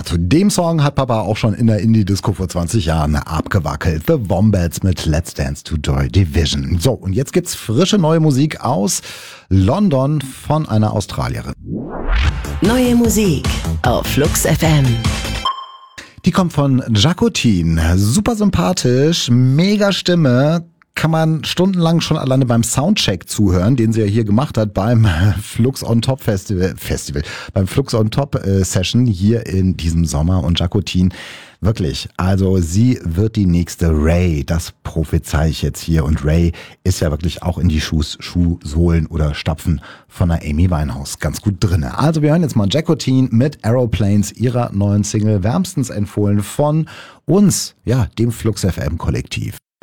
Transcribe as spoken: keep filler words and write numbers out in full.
zu dem Song hat Papa auch schon in der Indie-Disco vor zwanzig Jahren abgewackelt. The Wombats mit Let's Dance to Joy Division. So, und jetzt gibt's frische neue Musik aus London von einer Australierin. Neue Musik auf Flux F M. Die kommt von Jacotine. Super sympathisch, mega Stimme. Kann man stundenlang schon alleine beim Soundcheck zuhören, den sie ja hier gemacht hat beim Flux on Top Festival, Festival beim Flux on Top äh, Session hier in diesem Sommer. Und Jacotine, wirklich, also sie wird die nächste Ray, das prophezei ich jetzt hier. Und Ray ist ja wirklich auch in die Schuhs, Schuhsohlen oder Stapfen von der Amy Winehouse ganz gut drinne. Also wir hören jetzt mal Jacotine mit Aeroplanes, ihrer neuen Single, wärmstens empfohlen von uns, ja, dem Flux F M Kollektiv.